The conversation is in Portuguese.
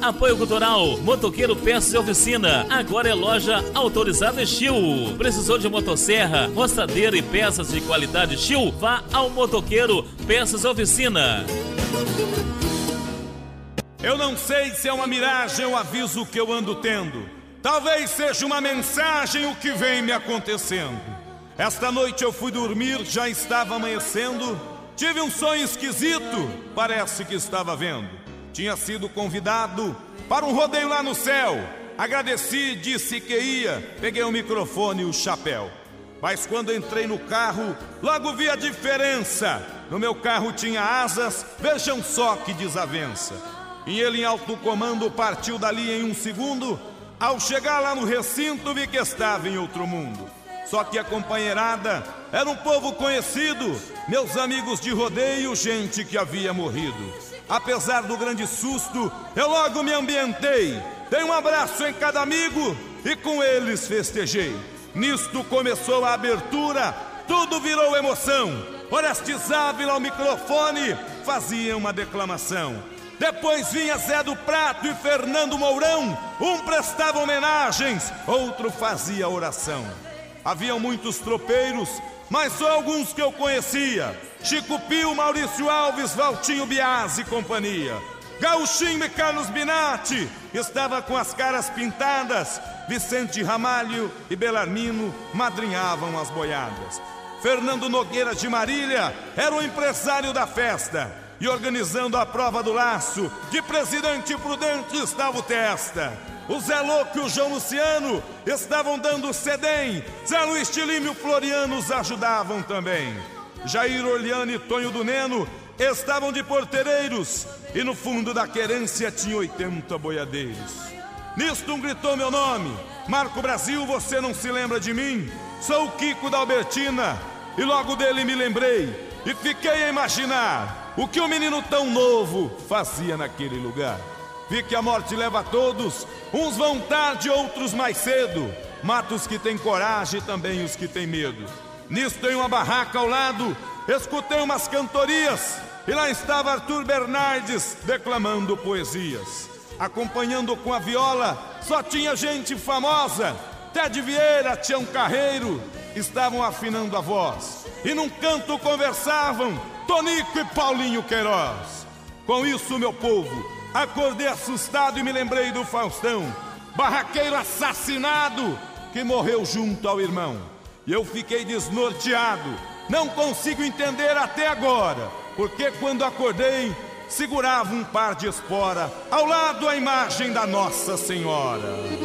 Apoio Cultural, Motoqueiro Peças e Oficina. Agora é loja autorizada Steel. Precisou de motosserra, roçadeira e peças de qualidade Steel? Vá ao Motoqueiro Peças e Oficina. Eu não sei se é uma miragem ou aviso que eu ando tendo. Talvez seja uma mensagem o que vem me acontecendo. Esta noite eu fui dormir, já estava amanhecendo. Tive um sonho esquisito, parece que estava vendo. Tinha sido convidado para um rodeio lá no céu. Agradeci, disse que ia, peguei o microfone e o chapéu. Mas quando entrei no carro, logo vi a diferença. No meu carro tinha asas, vejam só que desavença. E ele em alto comando partiu dali em um segundo. Ao chegar lá no recinto vi que estava em outro mundo. Só que a companheirada era um povo conhecido, meus amigos de rodeio, gente que havia morrido. Apesar do grande susto, eu logo me ambientei. Dei um abraço em cada amigo e com eles festejei. Nisto começou a abertura, tudo virou emoção. Orestes Ávila ao microfone fazia uma declamação. Depois vinha Zé do Prato e Fernando Mourão. Um prestava homenagens, outro fazia oração. Haviam muitos tropeiros, mas só alguns que eu conhecia. Chico Pio, Maurício Alves, Valtinho Biasi e companhia. Gauchinho e Carlos Binatti estava com as caras pintadas. Vicente Ramalho e Belarmino madrinhavam as boiadas. Fernando Nogueira de Marília era o empresário da festa. E organizando a prova do laço, de presidente prudente estava o Testa. O Zé Louco e o João Luciano estavam dando cedém. Zé Luiz Tilim e o Floriano os ajudavam também. Jair Orliano e Tonho do Neno estavam de porteireiros. E no fundo da querência tinha 80 boiadeiros. Nisto um gritou meu nome. Marco Brasil, você não se lembra de mim? Sou o Kiko da Albertina. E logo dele me lembrei. E fiquei a imaginar o que um menino tão novo fazia naquele lugar. Vi que a morte leva a todos, uns vão tarde, outros mais cedo. Mata os que têm coragem e também os que têm medo. Nisso tem uma barraca ao lado, escutei umas cantorias. E lá estava Arthur Bernardes declamando poesias. Acompanhando com a viola, só tinha gente famosa. Ted Vieira, Tião Carreiro estavam afinando a voz. E num canto conversavam Tonico e Paulinho Queiroz. Com isso, meu povo, acordei assustado e me lembrei do Faustão, barraqueiro assassinado que morreu junto ao irmão. E eu fiquei desnorteado, não consigo entender até agora, porque quando acordei, segurava um par de espora ao lado a imagem da Nossa Senhora.